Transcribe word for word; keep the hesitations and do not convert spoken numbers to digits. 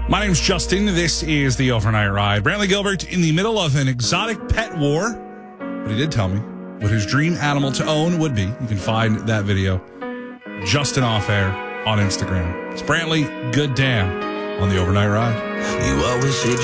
My name's Justin. This is the Overnight Ride. Brantley Gilbert in the middle of an exotic pet war, but he did tell me what his dream animal to own would be. You can find that video, Justin Off Air, on Instagram. It's Brantley Good Damn on the Overnight Ride. You always say